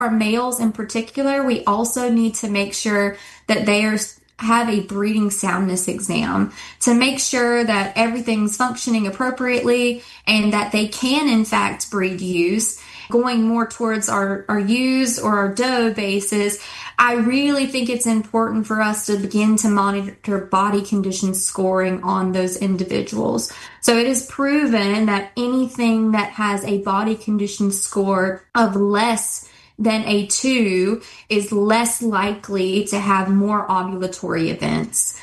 our males in particular, we also need to make sure that have a breeding soundness exam to make sure that everything's functioning appropriately and that they can in fact breed ewes. Going more towards our ewes or our doe basis, I really think it's important for us to begin to monitor body condition scoring on those individuals. So it is proven that anything that has a body condition score of less than a 2 is less likely to have more ovulatory events.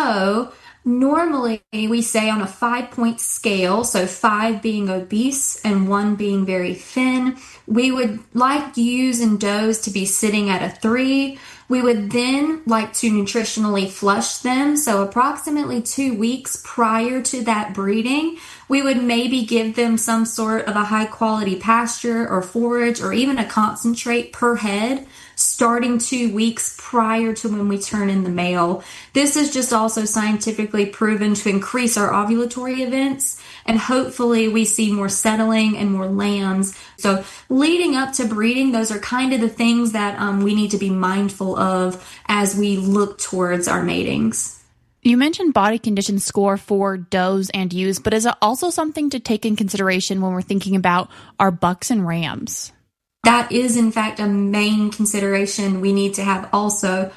So normally we say on a 5-point scale, so 5 being obese and 1 being very thin, we would like ewes and does to be sitting at a 3. We would then like to nutritionally flush them. So approximately 2 weeks prior to that breeding, we would maybe give them some sort of a high quality pasture or forage or even a concentrate per head, starting 2 weeks prior to when we turn in the male. This is just also scientifically proven to increase our ovulatory events, and hopefully we see more settling and more lambs. So leading up to breeding, those are kind of the things that we need to be mindful of as we look towards our matings. You mentioned body condition score for does and ewes, but is it also something to take in consideration when we're thinking about our bucks and rams? That is, in fact, a main consideration we need to have also.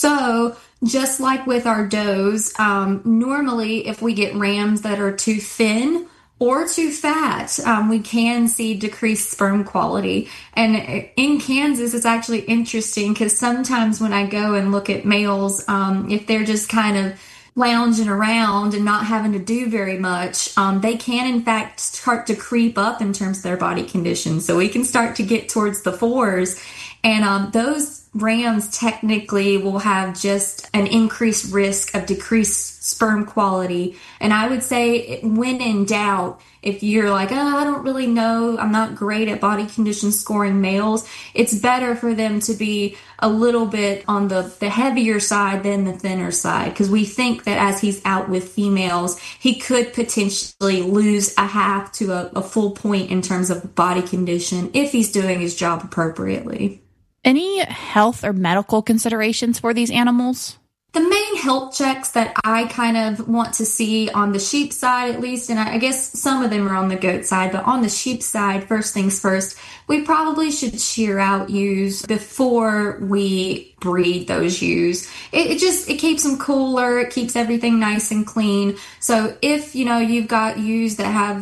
So just like with our does, normally if we get rams that are too thin or too fat, we can see decreased sperm quality. And in Kansas, it's actually interesting because sometimes when I go and look at males, if they're just kind of lounging around and not having to do very much, they can in fact start to creep up in terms of their body condition. So we can start to get towards the 4s, and those rams technically will have just an increased risk of decreased sperm quality. And I would say when in doubt, if you're like, oh, I don't really know, I'm not great at body condition scoring males, it's better for them to be a little bit on the heavier side than the thinner side, because we think that as he's out with females, he could potentially lose a half to a full point in terms of body condition if he's doing his job appropriately. Any health or medical considerations for these animals? The main health checks that I kind of want to see on the sheep side, at least, and I guess some of them are on the goat side, but on the sheep side, first things first, we probably should shear out ewes before we breed those ewes. It keeps them cooler. It keeps everything nice and clean. So if, you've got ewes that have,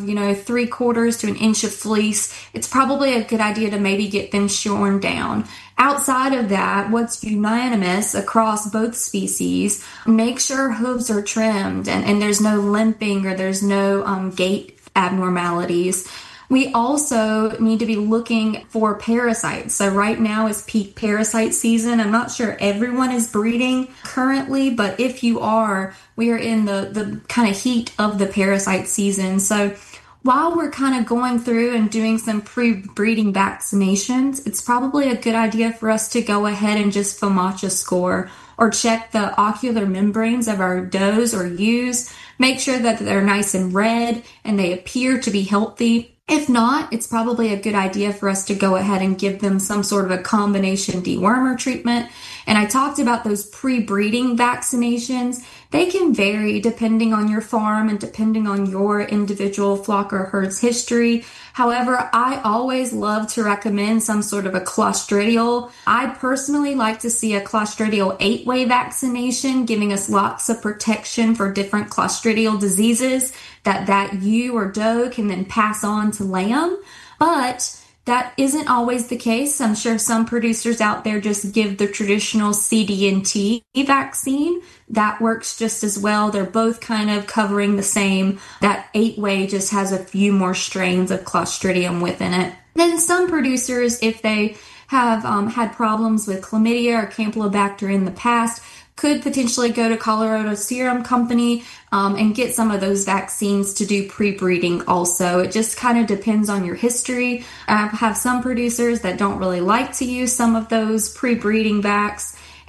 3/4 to an inch of fleece, it's probably a good idea to maybe get them shorn down. Outside of that, what's unanimous across both species, make sure hooves are trimmed and there's no limping or there's no gait abnormalities. We also need to be looking for parasites. So right now is peak parasite season. I'm not sure everyone is breeding currently, but if you are, we are in the kind of heat of the parasite season. So while we're kind of going through and doing some pre-breeding vaccinations, it's probably a good idea for us to go ahead and just FOMACHA score or check the ocular membranes of our does or ewes, make sure that they're nice and red and they appear to be healthy. If not, it's probably a good idea for us to go ahead and give them some sort of a combination dewormer treatment. And I talked about those pre-breeding vaccinations. They can vary depending on your farm and depending on your individual flock or herd's history. However, I always love to recommend some sort of a clostridial. I personally like to see a clostridial 8-way vaccination, giving us lots of protection for different clostridial diseases that ewe or doe can then pass on to lamb. But that isn't always the case. I'm sure some producers out there just give the traditional CD&T vaccine. That works just as well. They're both kind of covering the same. That 8-way just has a few more strains of Clostridium within it. Then some producers, if they have had problems with chlamydia or Campylobacter in the past, could potentially go to Colorado Serum Company and get some of those vaccines to do pre-breeding also. It just kind of depends on your history. I have some producers that don't really like to use some of those pre-breeding vacs,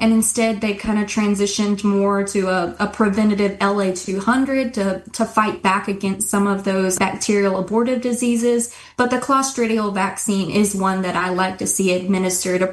and instead they kind of transitioned more to a preventative LA200 to fight back against some of those bacterial abortive diseases. But the clostridial vaccine is one that I like to see administered